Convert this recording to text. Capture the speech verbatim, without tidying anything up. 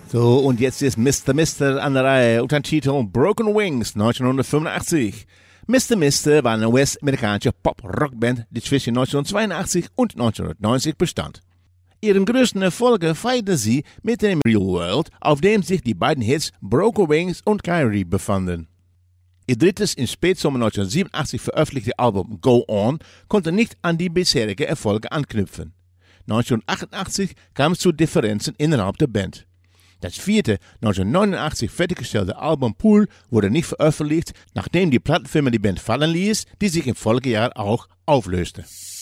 So, und jetzt ist Mister Mister an der Reihe unter dem Titel Broken Wings neunzehnhundertfünfundachtzig. Mister Mister war eine US-amerikanische Pop-Rock-Band, die zwischen neunzehnhundertzweiundachtzig und neunzehnhundertneunzig bestand. Ihren größten Erfolge feierte sie mit dem Real World, auf dem sich die beiden Hits Broken Wings und Kyrie befanden. Ihr drittes im Spätsommer neunzehnhundertsiebenundachtzig veröffentlichte Album Go On konnte nicht an die bisherigen Erfolge anknüpfen. neunzehnhundertachtundachtzig kam es zu Differenzen innerhalb der Band. Das vierte, neunzehnhundertneunundachtzig fertiggestellte Album Pool wurde nicht veröffentlicht, nachdem die Plattenfirma die Band fallen ließ, die sich im Folgejahr auch auflöste.